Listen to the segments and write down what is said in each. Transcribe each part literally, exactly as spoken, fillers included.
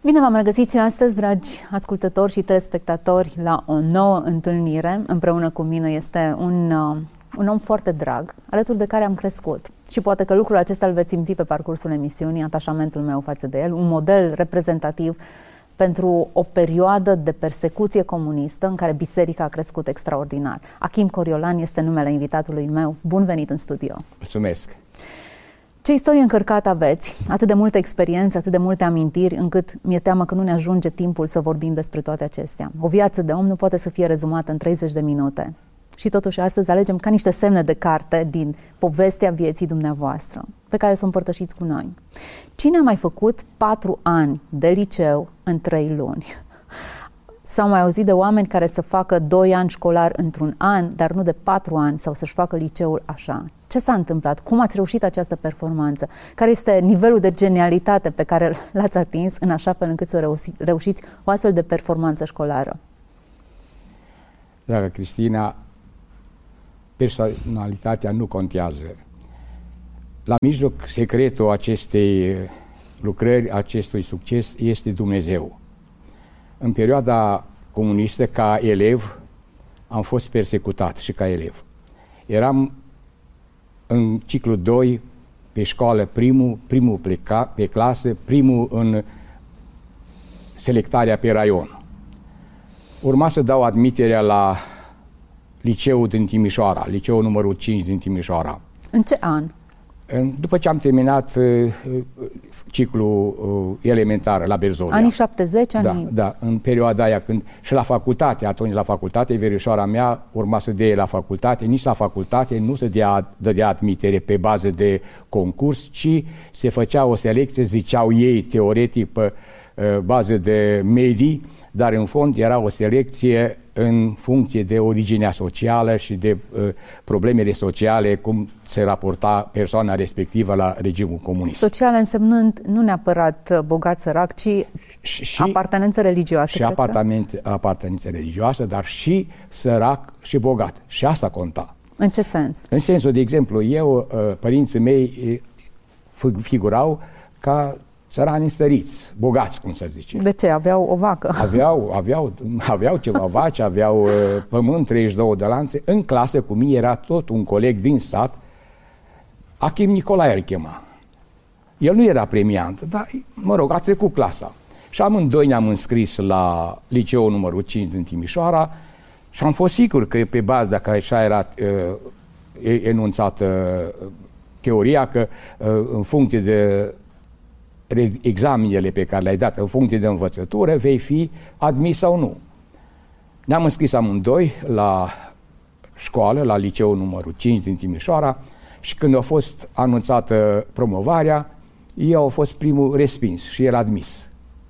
Bine v-am regăsit și astăzi, dragi ascultători și telespectatori, la o nouă întâlnire. Împreună cu mine este un, uh, un om foarte drag, alături de care am crescut. Și poate că lucrul acesta îl veți simți pe parcursul emisiunii, atașamentul meu față de el, un model reprezentativ pentru o perioadă de persecuție comunistă în care biserica a crescut extraordinar. Achim Coriolan este numele invitatului meu. Bun venit în studio! Mulțumesc! Ce istorie încărcată aveți, atât de multă experiență, atât de multe amintiri, încât mi-e teamă că nu ne ajunge timpul să vorbim despre toate acestea. O viață de om nu poate să fie rezumată în treizeci de minute. Și totuși astăzi alegem ca niște semne de carte din povestea vieții dumneavoastră, pe care să o împărtășiți cu noi. Cine a mai făcut patru ani de liceu în trei luni? S-au mai auzit de oameni care să facă doi ani școlar într-un an, dar nu de patru ani, sau să-și facă liceul așa. Ce s-a întâmplat? Cum ați reușit această performanță? Care este nivelul de genialitate pe care l-ați atins în așa fel încât să reuși, reușiți o astfel de performanță școlară? Dragă Cristina, personalitatea nu contează. La mijloc, secretul acestei lucrări, acestui succes, este Dumnezeu. În perioada comunistă, ca elev, am fost persecutat și ca elev. Eram în ciclu doi, pe școală, primul, primul pleca, pe clasă, primul în selectarea pe raion. Urma să dau admiterea la liceul din Timișoara, liceul numărul cinci din Timișoara. În ce an? După ce am terminat uh, ciclul uh, elementar la Berzolia. Anii șaptezeci, anii? Da, da, în perioada aia când și la facultate, atunci la facultate, verișoara mea urma să dea la facultate, nici la facultate nu se dea, dădea admitere pe bază de concurs, ci se făcea o selecție, ziceau ei teoretic pe uh, bază de medii, dar în fond era o selecție în funcție de originea socială și de uh, problemele sociale, cum se raporta persoana respectivă la regimul comunist. Social însemnând nu neapărat bogat-sărac, ci și, apartenență religioasă. Și apartenență religioasă, dar și sărac și bogat. Și asta conta. În ce sens? În sensul, de exemplu, eu, uh, părinții mei uh, figurau ca țărani înstăriți, bogați, cum să zice. De ce? Aveau o vacă. Aveau, aveau, aveau ceva vaci, aveau uh, pământ, treizeci și două de lanțe. În clasă cu mine era tot un coleg din sat, Achim Nicolae îl chema. El nu era premiant, dar, mă rog, a trecut clasa. Și amândoi ne-am înscris la liceul numărul cinci din Timișoara și am fost sigur că pe bază, dacă așa era uh, enunțată uh, teoria, că uh, în funcție de examenele pe care le-ai dat, în funcție de învățătură, vei fi admis sau nu. Ne-am înscris amândoi la școală, la liceul numărul cinci din Timișoara și când a fost anunțată promovarea, eu am fost primul respins și el admis.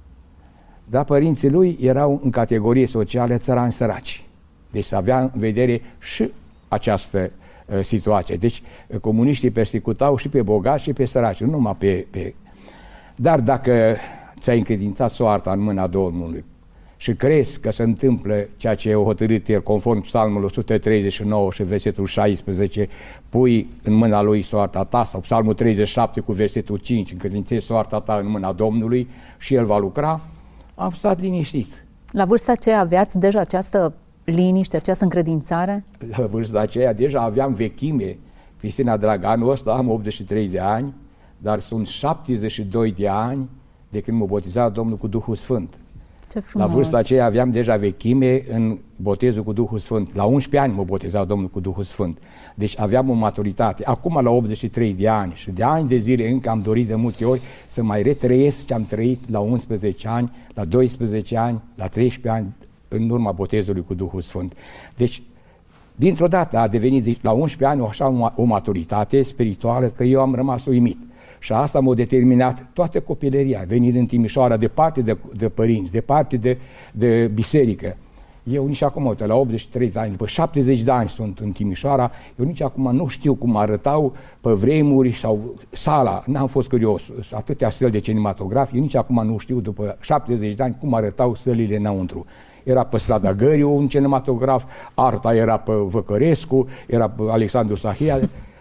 Dar părinții lui erau în categorie socială țărani săraci. Deci să avea în vedere și această uh, situație. Deci uh, comuniștii persecutau și pe bogați și pe săraci, nu numai pe... pe Dar dacă ți-ai încredințat soarta în mâna Domnului și crezi că se întâmplă ceea ce e hotărât el conform Psalmul o sută treizeci și nouă și versetul șaisprezece, pui în mâna lui soarta ta, sau Psalmul treizeci și șapte cu versetul cinci, încredințezi soarta ta în mâna Domnului și el va lucra, am stat liniștit. La vârsta aceea aveați deja această liniște, această încredințare? La vârsta aceea deja aveam vechime. Cristina Draganu, ăsta am optzeci și trei de ani, dar sunt șaptezeci și doi de ani de când m-a botezat Domnul cu Duhul Sfânt. Ce frumos! La vârsta aceea aveam deja vechime în botezul cu Duhul Sfânt. La unsprezece ani m-a botezat Domnul cu Duhul Sfânt. Deci aveam o maturitate. Acum la optzeci și trei de ani și de ani de zile încă am dorit de multe ori să mai retrăiesc ce am trăit la unsprezece ani, la doisprezece ani, la treisprezece ani, în urma botezului cu Duhul Sfânt. Deci, dintr-o dată a devenit la unsprezece ani așa o maturitate spirituală că eu am rămas uimit. Și asta m-a determinat toată copilăria, venit în Timișoara, departe de, de părinți, departe de, de biserică. Eu nici acum, la optzeci și trei de ani, după șaptezeci de ani sunt în Timișoara, eu nici acum nu știu cum arătau pe vremuri sau sala, n-am fost curios, atâtea săli de cinematograf, eu nici acum nu știu, după șaptezeci de ani, cum arătau sălile înăuntru. Era pe strada Găriu un cinematograf, Arta era pe Văcărescu, era pe Alexandru Sahia.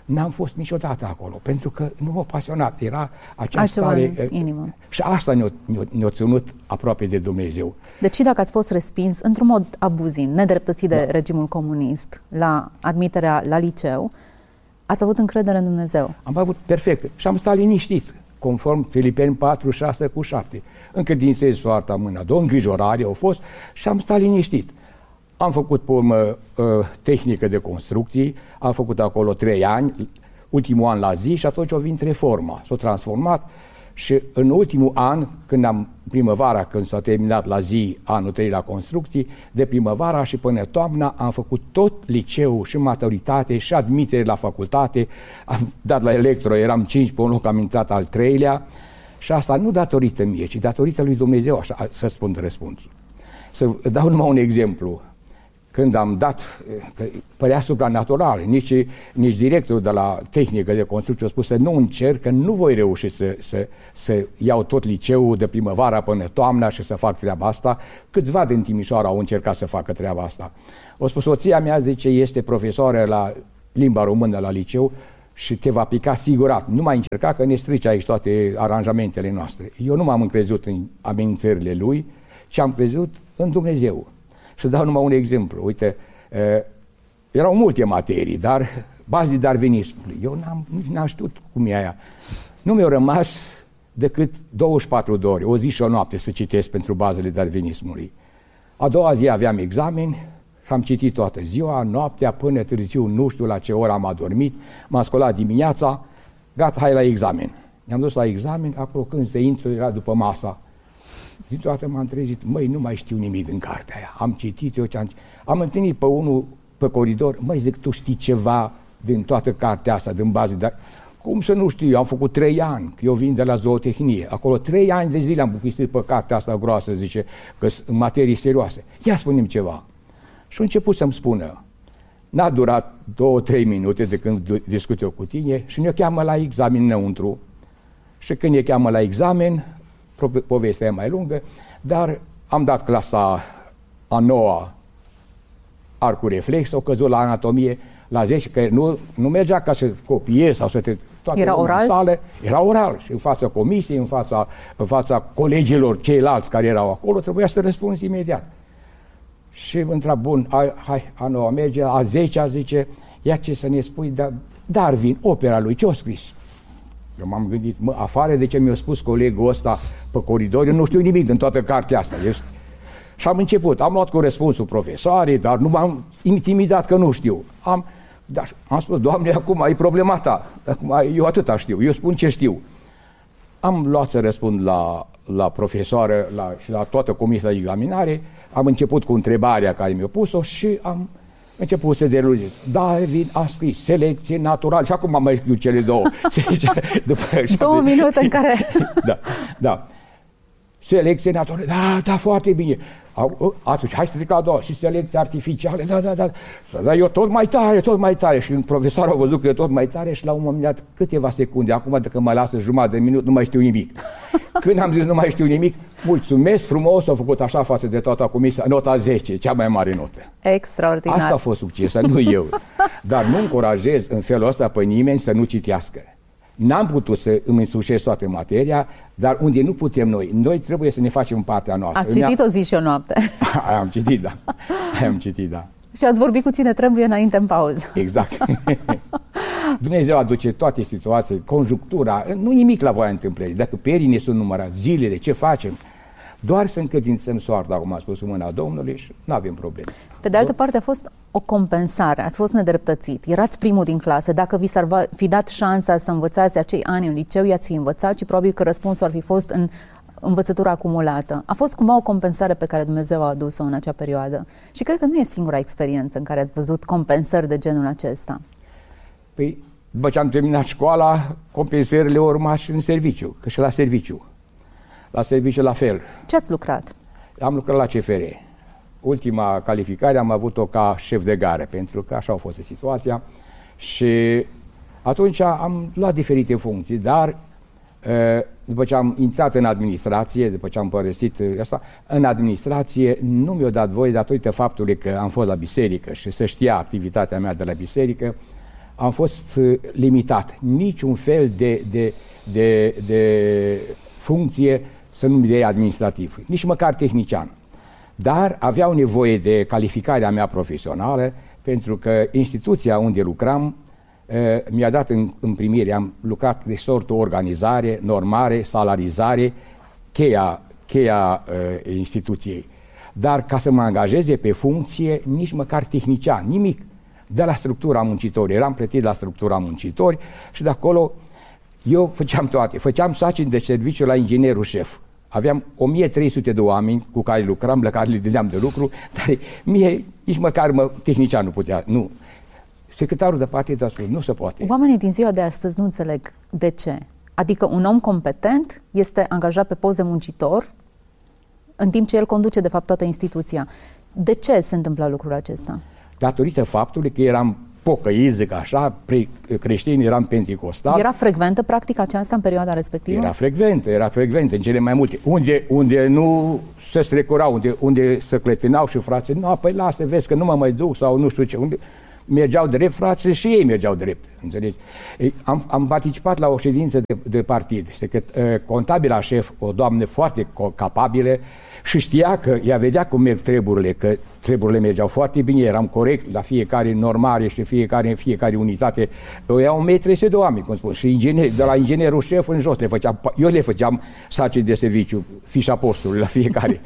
N-am fost niciodată acolo, pentru că nu m-a pasionat. Era acea altceva stare... în inimă. Și asta ne-a, ne-a, ne-a ținut aproape de Dumnezeu. Deci dacă ați fost respins într-un mod abuziv, nedreptățit de da. regimul comunist, la admiterea la liceu, ați avut încredere în Dumnezeu? Am avut perfect. Și am stat liniștit, conform Filipeni patru, șase cu șapte. Încredințez soarta în mâna Domnului, îngrijorare au fost și am stat liniștit. Am făcut pe urmă uh, tehnică de construcții, am făcut acolo trei ani, ultimul an la zi și atunci a venit reforma. S-a transformat și în ultimul an, când am primăvara, când s-a terminat la zi anul trei la construcții, de primăvara și până toamna am făcut tot liceul și maturitate și admitere la facultate, am dat la electro, eram cinci pe un loc, am intrat al treilea și asta nu datorită mie, ci datorită lui Dumnezeu, așa să spun răspunsul. Să dau numai un exemplu. Când am dat, că părea supranatural, nici, nici directorul de la tehnică de construcție a spus să nu încerc, că nu voi reuși să, să, să iau tot liceul de primăvara până toamna și să fac treaba asta. Câțiva din Timișoara au încercat să facă treaba asta. O spus, soția mea, zice, este profesoară la limba română la liceu și te va pica sigurat. Nu mai încerca, că ne strice aici toate aranjamentele noastre. Eu nu m-am încrezut în amenințările lui, ci am crezut în Dumnezeu. Să dau numai un exemplu. Uite, uh, erau multe materii, dar bazii darwinismului. Eu n-am, n-am știut cum e aia. Nu mi-au rămas decât douăzeci și patru de ore, o zi și o noapte să citesc pentru bazele darwinismului. A doua zi aveam examen și am citit toată ziua, noaptea, până târziu, nu știu la ce oră am adormit, m-am scolat dimineața, gata, hai la examen. Ne-am dus la examen, acolo când se intru, era după masa. Dintr-o dată m-am trezit, măi, nu mai știu nimic din cartea aia. Am citit eu ce am citit. Am întâlnit pe unul pe coridor, măi, zic, tu știi ceva din toată cartea asta, din bază, dar cum să nu știu, eu am făcut trei ani, că eu vin de la zootehnie. Acolo trei ani de zile am buchistit pe cartea asta groasă, zice, că sunt materii serioase. Ia spune-mi ceva. Și a început să-mi spună. N-a durat două, trei minute de când discut eu cu tine și ne cheamă la examen înăuntru. Și când ne cheamă la examen, povestea e mai lungă, dar am dat clasa a noua arcul reflex, au căzut la anatomie la zece, că nu, nu mergea ca să copiezi sau să te... Era oral? În sală, era oral și în fața comisiei, în fața, în fața colegilor ceilalți care erau acolo, trebuia să răspunzi imediat. Și mă întreb, bun, hai, hai, a noua merge, a zecea zice, ia ce să ne spui, dar Darwin, opera lui, ce-o scris? Eu m-am gândit, mă, afară de ce mi-a spus colegul ăsta pe coridor, eu nu știu nimic din toată cartea asta. Este... Și am început, am luat cu răspunsul profesoarei, dar nu m-am intimidat că nu știu. Am, dar am spus, Doamne, acum e problema ta, acum eu atâta știu, eu spun ce știu. Am luat să răspund la, la profesoară la, și la toată comisia de examinare, am început cu întrebarea care mi-a pus-o și am început să derulge. Darwin a scris selecție naturală și acum am mai scris cele două. După două minute în care... Da, da. Selecție naturală, da, da, foarte bine. Atunci, hai să zic a doua, și selecție artificială, da, da, da. Dar eu tot mai tare, tot mai tare. Și profesorul a văzut că e tot mai tare și la un moment dat, câteva secunde, acum dacă mă lasă jumătate de minut, nu mai știu nimic. Când am zis nu mai știu nimic, mulțumesc frumos, au făcut așa față de toată comisia, nota zece, cea mai mare notă. Extraordinar. Asta a fost succesă, nu eu. Dar nu încurajez în felul ăsta pe nimeni să nu citească. N-am putut să îmi însușesc toată materia, dar unde nu putem noi, noi trebuie să ne facem partea noastră. Ați citit o zi și o noapte. Aia am citit, da. Aia am citit, da. Și ați vorbit cu cine trebuie înainte în pauză. Exact. Dumnezeu aduce toate situațiile, conjunctura, nu nimic la voia întâmplării. Dacă perii ne sunt numărați, zilele, ce facem? Doar să încredințăm soarta, cum a spus, în mâna Domnului și nu avem probleme. Pe de altă parte a fost o compensare, ați fost nedreptățit, erați primul din clasă, dacă vi s-ar fi dat șansa să învățați acei ani în liceu, i-ați fi învățat și probabil că răspunsul ar fi fost în învățătura acumulată. A fost cumva o compensare pe care Dumnezeu a adus-o în acea perioadă și cred că nu e singura experiență în care ați văzut compensări de genul acesta. Păi, după ce am terminat școala, compensările au urmat și în serviciu, că și la serviciu. La serviciu la fel. Ce ați lucrat? Am lucrat la C F R. Ultima calificare am avut-o ca șef de gară, pentru că așa a fost situația. Și atunci am luat diferite funcții, dar după ce am intrat în administrație, după ce am părăsit asta, în administrație nu mi-a dat voie datorită faptului că am fost la biserică și să știa activitatea mea de la biserică, am fost limitat. Niciun fel de, de, de, de funcție să nu-mi dea administrativ, nici măcar tehnician. Dar aveau nevoie de calificarea mea profesională, pentru că instituția unde lucram mi-a dat în, în primire, am lucrat de sortul organizare, normare, salarizare, cheia, cheia uh, instituției. Dar ca să mă angajeze pe funcție, nici măcar tehnician, nimic. De la structura muncitori, eram plătit la structura muncitori și de acolo eu făceam toate. Făceam sarcini de serviciu la inginerul șef. Aveam o mie trei sute de oameni cu care lucram, la care le dădeam de lucru, dar mie nici măcar mă, tehnician nu putea, nu. Secretarul de partid a spus, nu se poate. Oamenii din ziua de astăzi nu înțeleg de ce. Adică un om competent este angajat pe post de muncitor, în timp ce el conduce, de fapt, toată instituția. De ce se întâmplă lucrul acesta? Datorită faptului că eram pocăiți, zic așa, creștini, eram penticostali. Era frecventă practica aceasta în perioada respectivă? Era frecventă, era frecventă în cele mai multe. Unde, unde nu se strecurau, unde, unde se clătinau și frații, nu, păi lasă, vezi că nu mă mai duc sau nu știu ce, unde mergeau drept, frații, și ei mergeau drept, înțelegi? Ei, am, am participat la o ședință de, de partid, că contabila șef, o doamnă foarte capabilă, și știa că ea vedea cum merg treburile, că treburile mergeau foarte bine, eram corect la fiecare normare și fiecare, în fiecare unitate. Eu iau o mie trei sute de oameni, cum spun, și inginer, de la inginerul șef în jos le făceam, eu le făceam sarcini de serviciu, fișa postului la fiecare.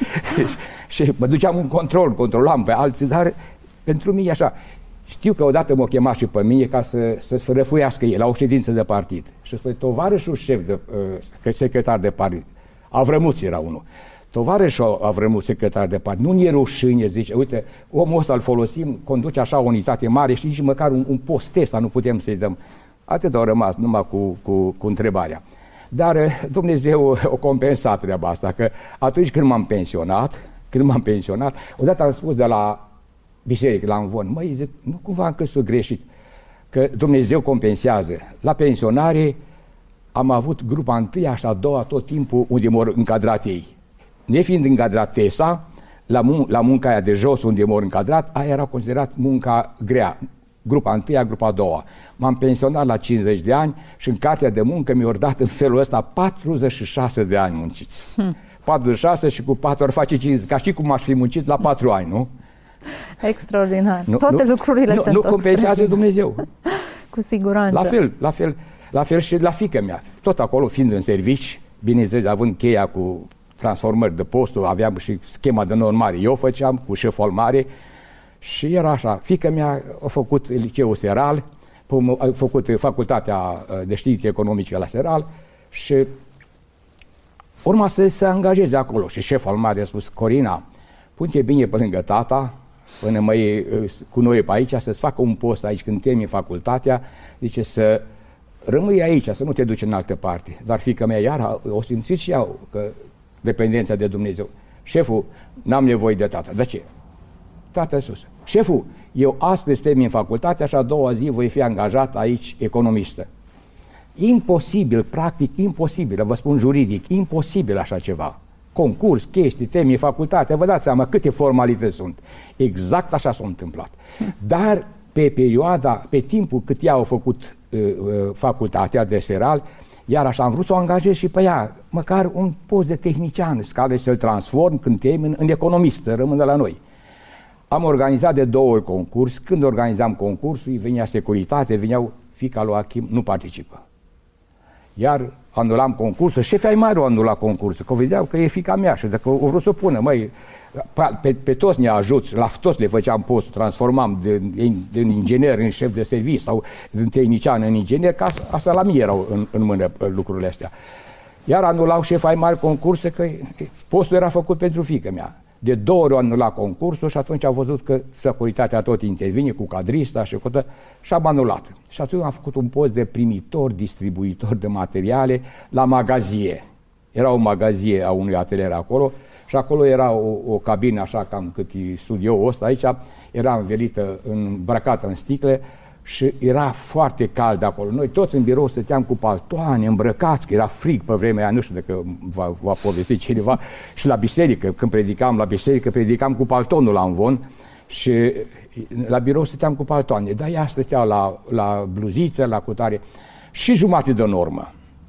Și mă duceam în control, controlam pe alții, dar pentru mine așa. Știu că odată m-a chemat și pe mine ca să, să sfărăfuiască el la o ședință de partid. Și spune, tovarășul șef, de, uh, secretar de partid, Avrămuț era unul. Tovarășul Avrămuț, secretar de partid, nu-mi e rușine, zice, uite, omul ăsta îl folosim, conduce așa o unitate mare și nici măcar un, un post ăsta nu putem să-i dăm. Atât au rămas numai cu, cu, cu întrebarea. Dar Dumnezeu a compensat treaba asta, că atunci când m-am pensionat, când m-am pensionat, odată am spus de la biserică, la învon, măi, zic, nu cumva am căsut greșit, că Dumnezeu compensează. La pensionare am avut grupa întâia și a doua tot timpul unde m-au încadrat ei. Nefiind încadrat TESA, la, mun- la munca aia de jos unde m-au încadrat, aia era considerat munca grea. Grupa întâia, grupa a doua. M-am pensionat la cincizeci de ani și în cartea de muncă mi-au dat în felul ăsta patruzeci și șase de ani munciți. Hmm. patruzeci și șase și cu patru ori face cincizeci, ca și cum aș fi muncit la patru ani, nu? Extraordinar. Nu, Toate nu, lucrurile nu, sunt Nu compensează Dumnezeu. Cu siguranță. La fel, la fel, la fel și la fiică mea. Tot acolo, fiind în servici, bineînțeles, având cheia cu transformări de postul, aveam și schema de normare. Eu făceam cu șeful mare și era așa. Fiică mea a făcut liceul Seral, a făcut facultatea de științe economice la Seral și urma să se angajeze acolo. Și șeful mare a spus, Corina, pune-te bine pe lângă tata, până mă e cu noi pe aici, să-ți facă un post aici când termini facultatea, zice să rămâi aici, să nu te duci în altă parte. Dar fiica mea iar o simțit și ea că dependența de Dumnezeu. Șeful, n-am nevoie de tata. De ce? Tata sus. Șeful, eu astăzi termin facultatea și a doua zi voi fi angajat aici economistă. Imposibil, practic imposibil, vă spun juridic, imposibil așa ceva. Concurs, chestii, termini facultatea, vă dați seama câte formalități sunt. Exact așa s-a întâmplat. Dar pe perioada, pe timpul cât ea a făcut uh, uh, facultatea de Seral, iar așa am vrut să o angajez și pe ea, măcar un post de tehnician, care să-l transform când termin în economist, să rămână la noi. Am organizat de două ori concurs. Când organizam concursul, venea securitate, veneau, fiica lui Achim nu participă. Iar anulam concursul, șefii ai mari au anulat concursul, că vedeau că e fiica mea și dacă o vrut să pună, măi, pe, pe toți ne ajuți, la toți le făceam postul, transformam din, din inginer în șef de serviciu sau din tehnician în inginer, ca asta la mine erau în, în mână lucrurile astea. Iar anulau șefii ai mari concursul, că postul era făcut pentru fiica mea. De două ori au anulat concursul și atunci au văzut că securitatea tot intervine cu cadrista și cu tot, și am anulat. Și atunci am făcut un post de primitor, distribuitor de materiale la magazie. Era o magazie a unui atelier acolo și acolo era o, o cabină așa cam cât e studioul ăsta aici, era învelită, îmbrăcată în sticle și era foarte cald acolo. Noi toți în birou stăteam cu paltoane, îmbrăcați, că era frig pe vremea aia, nu știu dacă va, va povesti cineva. Și la biserică, când predicam la biserică, predicam cu paltonul la învon Și la birou stăteam cu paltoane, dar ea stătea la, la bluziță, la cutare și jumate de normă.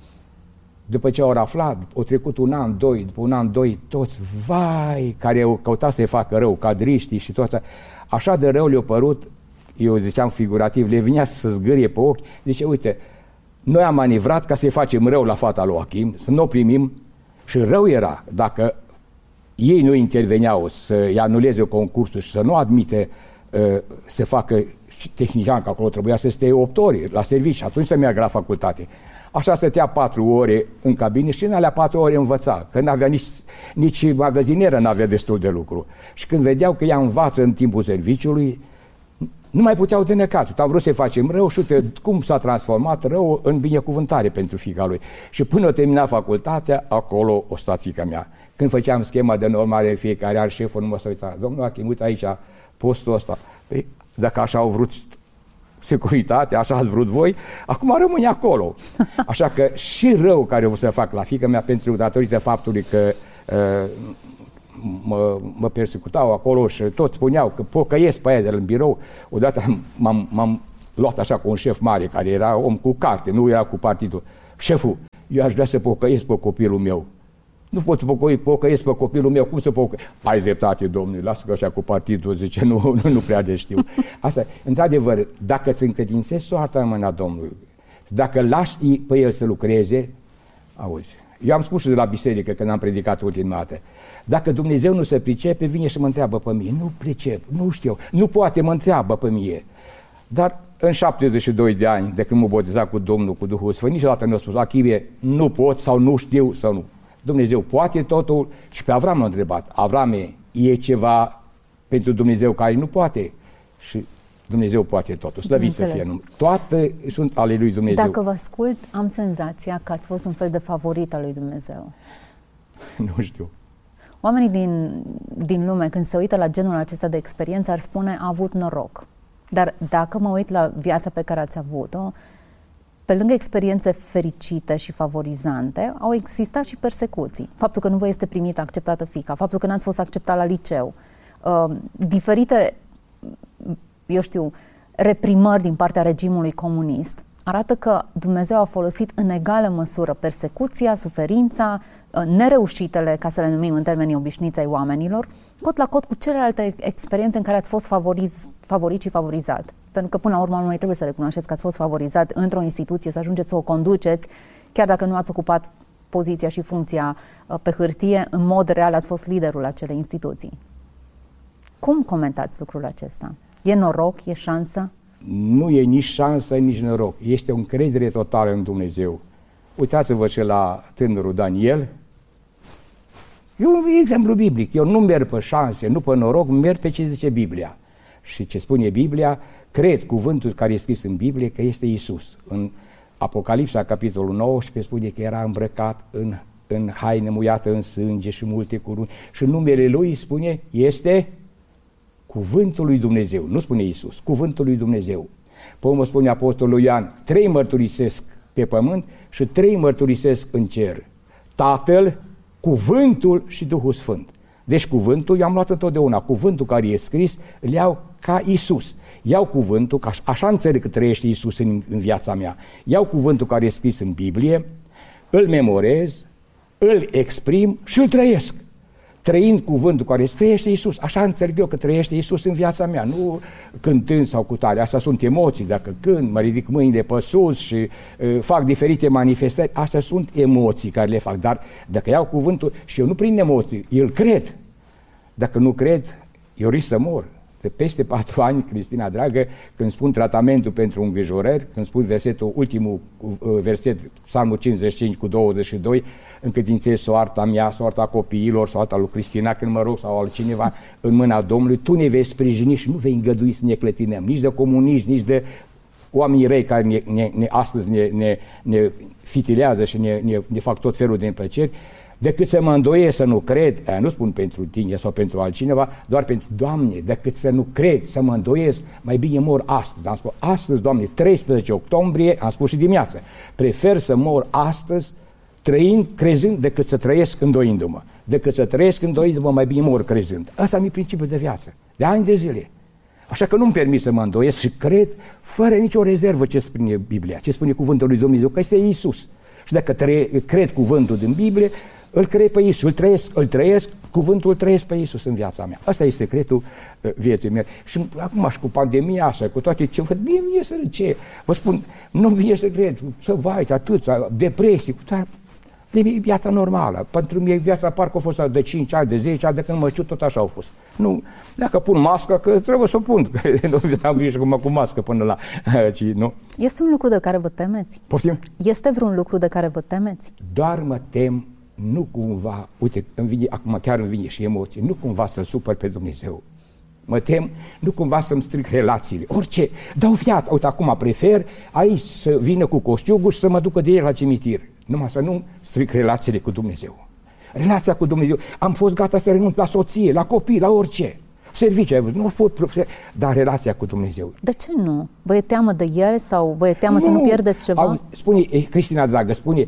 După ce au aflat, au trecut un an, doi, după un an, doi, toți, vai, care au căutat să-i facă rău, cadriștii și toți, așa de rău le-a părut, eu ziceam figurativ, le vinea să zgârie pe ochi, zice, uite, noi am manevrat ca să-i facem rău la fata lui Achim, să nu o primim, și rău era dacă ei nu interveneau să-i anuleze concursul și să nu admite uh, să facă tehnician, că acolo trebuia să stea opt ore la serviciu, atunci să meargă la facultate. Așa stătea patru ore în cabine și în alea patru ore învăța, că n-avea nici, nici magazinieră, n-avea destul de lucru. Și când vedeau că ea învață în timpul serviciului, nu mai puteau de necazul. Am vrut să-i facem rău și uite cum s-a transformat rău în binecuvântare pentru fiica lui. Și până o termina facultatea, acolo o stat fiica mea. Când făceam schema de normare în fiecare an, șeful nu mă să uita, domnul Achim, uite aici postul ăsta. Păi, dacă așa au vrut securitate, așa ați vrut voi, acum rămâne acolo. Așa că și rău care o să fac la fiica mea, pentru datorită faptului că uh, mă, mă persecutau acolo și tot spuneau că pocăiesc pe aia de la birou, odată m-am, m-am luat așa cu un șef mare, care era om cu carte, nu era cu partidul. Șeful, eu aș vrea să pocăiesc pe copilul meu. Nu pot pocăi, pocăiesc pe copilul meu, cum să pocăiesc? Ai dreptate, domnule, lasă că așa cu partidul, zice, nu, nu, nu prea de știu. Asta, într-adevăr, dacă îți încredințezi soarta în mâna Domnului, dacă lași pe el să lucreze, auzi, eu am spus și de la biserică când am predicat ultima dată, dacă Dumnezeu nu se pricepe, vine și mă întreabă pe mine, nu pricep, nu știu, nu poate, mă întreabă pe mine. Dar în șaptezeci și doi de ani, de când m-am botezat cu Domnul, cu Duhul Sfânt, niciodată nu a spus, Achille, nu pot sau nu știu sau nu. Dumnezeu poate totul și pe Avram l-a întrebat. Avrame, e ceva pentru Dumnezeu care nu poate? Și Dumnezeu poate totul. Slăvit să fie numele. Toate sunt ale lui Dumnezeu. Dacă vă ascult, am senzația că ați fost un fel de favorit al lui Dumnezeu. Nu știu. Oamenii din, din lume, când se uită la genul acesta de experiență, ar spune, a avut noroc. Dar dacă mă uit la viața pe care ați avut-o, pe lângă experiențe fericite și favorizante, au existat și persecuții. Faptul că nu vă este primită, acceptată fiica, faptul că n-ați fost acceptat la liceu, uh, diferite, eu știu, reprimări din partea regimului comunist, arată că Dumnezeu a folosit în egală măsură persecuția, suferința, uh, nereușitele, ca să le numim în termenii obișnuiți ai oamenilor, cot la cot cu celelalte experiențe în care ați fost favoriz, favorit și favorizat. Pentru că până la urmă noi trebuie să recunoașteți că ați fost favorizat într-o instituție, să ajungeți să o conduceți, chiar dacă nu ați ocupat poziția și funcția pe hârtie, în mod real ați fost liderul acelei instituții. Cum comentați lucrul acesta? E noroc? E șansă? Nu e nici șansă, nici noroc. Este o încredere totală în Dumnezeu. Uitați-vă și la tânărul Daniel. E un exemplu biblic. Eu nu merg pe șanse, nu pe noroc, merg pe ce zice Biblia. Și ce spune Biblia, cred cuvântul care e scris în Biblie că este Iisus. În Apocalipsa, capitolul nouăsprezece, spune că era îmbrăcat în, în haine muiată în sânge și multe curuni. Și numele Lui, spune, este cuvântul lui Dumnezeu. Nu spune Iisus, cuvântul lui Dumnezeu. Pe urmă spune Apostolul Ioan, trei mărturisesc pe pământ și trei mărturisesc în cer. Tatăl, cuvântul și Duhul Sfânt. Deci cuvântul, eu am luat întotdeauna, cuvântul care e scris, îl iau ca Iisus. Iau cuvântul, că așa înțeleg că trăiește Iisus în, în viața mea. Iau cuvântul care e scris în Biblie, îl memorez, îl exprim și îl trăiesc. Trăind cuvântul care trăiește Iisus. Așa înțeleg eu că trăiește Iisus în viața mea, nu cântând sau cu tare. Astea sunt emoții, dacă cânt, mă ridic mâinile pe sus și uh, fac diferite manifestări, astea sunt emoții care le fac. Dar dacă iau cuvântul și eu nu prin emoții, îl cred. Dacă nu cred, eu risc să mor. De peste patru ani, Cristina dragă, când spun tratamentul pentru îngrijorări, când spun versetul, ultimul verset, Psalmul cincizeci și cinci cu douăzeci și doi, încredințez soarta mea, soarta copiilor, soarta lui Cristina, când mă rog, sau altcineva, în mâna Domnului, tu ne vei sprijini și nu vei îngădui să ne clătinăm, nici de comuniști, nici de oamenii răi care ne, ne, ne, astăzi ne, ne, ne fitilează și ne, ne, ne fac tot felul de neplăceri, decât să mă îndoiesc, să nu cred, aia nu spun pentru tine sau pentru altcineva, doar pentru Doamne, decât să nu cred, să mă îndoiesc, mai bine mor astăzi. Am spus, astăzi, Doamne, treisprezece octombrie, am spus și dimineață, prefer să mor astăzi, trăind, crezând, decât să trăiesc îndoindu-mă. Decât să trăiesc îndoindu-mă, mai bine mor crezând. Asta mi-e principiul de viață, de ani de zile. Așa că nu-mi permit să mă îndoiesc și cred fără nicio rezervă ce spune Biblia, ce spune cuvântul lui Dumnezeu, că este Iisus. Și dacă tre- cred cuvântul din Biblie, îl cred pe Iisus, îl trăiesc, îl trăiesc, cuvântul îl trăiesc pe Iisus în viața mea. Asta este secretul uh, vieții mele. Și acum și cu pandemia asta, cu toate ce văd, mie vine să ce. Vă spun, nu vine să cred, să vai, atâția, depresii, cu toate. E viața normală. Pentru mine viața parcă a fost de cinci ani, de zece ani, de când mă știu, tot așa au fost. Nu, dacă pun mască, că trebuie să o pun, că nu am venit cu, cu mască până la... Ci, nu. Este un lucru de care vă temeți? Poftim? Este vreun lucru de care vă temeți? Doar mă tem, nu cumva, uite, îmi vine, acum chiar îmi vine și emoții, nu cumva să-L supăr pe Dumnezeu. Mă tem, nu cumva să-mi stric relațiile. Orice, dau viață. Uite, acum prefer aici să vină cu coștiugul și să mă ducă de el la cimitir. Numai să nu stric relațiile cu Dumnezeu. Relația cu Dumnezeu. Am fost gata să renunț la soție, la copii, la orice. Serviciu, nu pot, dar relația cu Dumnezeu. De ce nu? Vă e teamă de el sau vă e teamă nu, să nu pierdeți ceva? Au, spune, Cristina dragă, spune,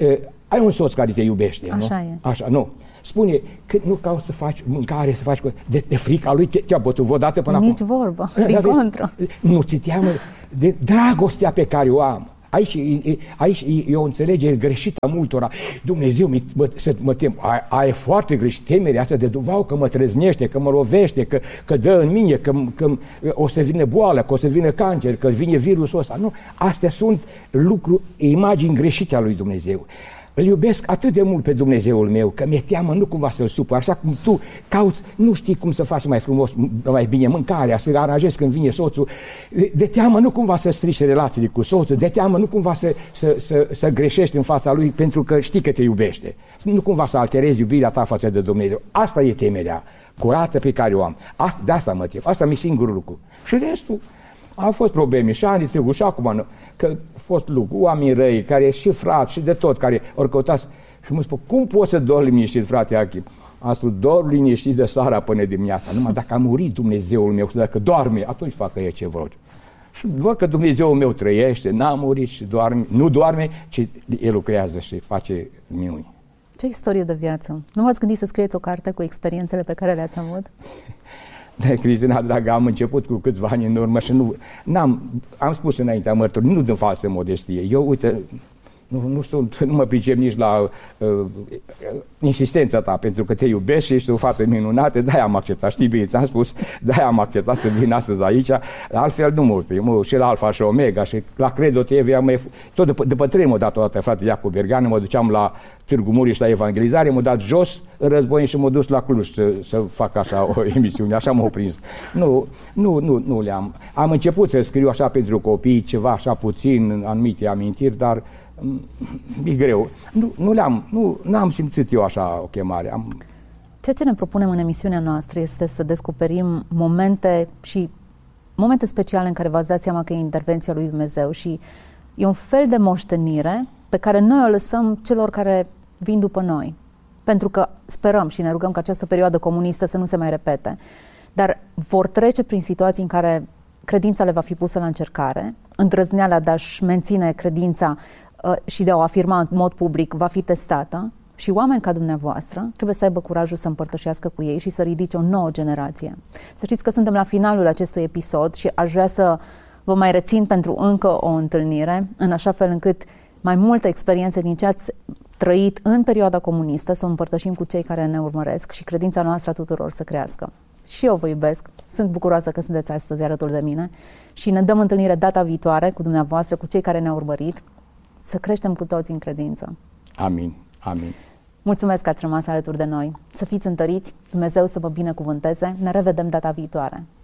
ai un soț care te iubește, Așa nu? e. Așa, nu. Spune că nu cauți să faci mâncare, să faci de, de frica lui, te-a bătut vreodată până Nici acum? Nici vorbă, din contră. Nu ți teamă de dragostea pe care o am. Aici, aici e o înțelegere greșită a multora. Dumnezeu, mă, să mă tem. Aia, aia e foarte greșit. Temerea asta de duvau că mă treznește, că mă lovește, că, că dă în mine, că, că o să vină boală, că o să vină cancer, că vine virusul ăsta. Nu, astea sunt lucruri, imagini greșite a lui Dumnezeu. Îl iubesc atât de mult pe Dumnezeul meu, că mi-e teamă nu cumva să-L supăr, așa cum tu cauți, nu știi cum să faci mai frumos, mai bine mâncarea, să aranjezi când vine soțul, de teamă nu cumva să strici relațiile cu soțul, de teamă nu cumva să, să, să, să greșești în fața lui pentru că știi că te iubește, nu cumva să alterezi iubirea ta față de Dumnezeu. Asta e temerea curată pe care o am. Asta, de asta mă tem, asta mi-e singurul lucru. Și restul, au fost probleme și anii trecuți și acum, nu, că au fost lucruri, oameni răi, care și frați și de tot, care ori căutați și mă spun, cum poți să dormi liniștit, frate Achim? Am spus, dorm liniștit de seara până dimineața, numai dacă a murit Dumnezeul meu, dacă doarme, atunci facă el ce vreau. Și doar că Dumnezeul meu trăiește, n-a murit și doarme, nu doarme, ci el lucrează și face minuni. Ce istorie de viață! Nu v-ați gândit să scrieți o carte cu experiențele pe care le-ați avut? Da, Cristina, dragă, am început cu câțiva ani în urmă și nu, n-am, am spus înaintea mărturii, nu din falsă modestie. Eu, uite, nu, nu, sunt, nu mă pricep nici la uh, insistența ta, pentru că te iubesc și ești o fată minunată, de-aia am acceptat, știi bine, ți-am spus, de-aia am acceptat să vin astăzi aici, altfel nu mă urmă, și la Alfa și Omega și la Credo T V, am, tot după, după trei m-a dat o dată, frate Iacob Berganu, mă duceam la Târgu Mureș la evangelizare, m-a dat jos în război și m-a dus la Cluj să, să fac așa o emisiune, așa m-a prins. Nu, nu, nu, nu le-am. Am început să scriu așa pentru copii, ceva așa puțin, anumite amintiri, dar e greu. Nu, nu le-am, nu, n-am simțit eu așa o chemare. Am... Ceea ce ne propunem în emisiunea noastră este să descoperim momente și momente speciale în care v-ați dat seama că e intervenția lui Dumnezeu și e un fel de moștenire pe care noi o lăsăm celor care vin după noi. Pentru că sperăm și ne rugăm ca această perioadă comunistă să nu se mai repete. Dar vor trece prin situații în care credința le va fi pusă la încercare, îndrăzneala de a-și menține credința uh, și de a o afirma în mod public va fi testată și oameni ca dumneavoastră trebuie să aibă curajul să împărtășească cu ei și să ridice o nouă generație. Să știți că suntem la finalul acestui episod și aș vrea să vă mai rețin pentru încă o întâlnire, în așa fel încât mai multe experiențe din ce ați trăit în perioada comunistă să o împărtășim cu cei care ne urmăresc și credința noastră a tuturor să crească. Și eu vă iubesc, sunt bucuroasă că sunteți astăzi alături de mine și ne dăm întâlnire data viitoare cu dumneavoastră, cu cei care ne-au urmărit, să creștem cu toți în credință. Amin, amin. Mulțumesc că ați rămas alături de noi. Să fiți întăriți, Dumnezeu să vă binecuvânteze, ne revedem data viitoare.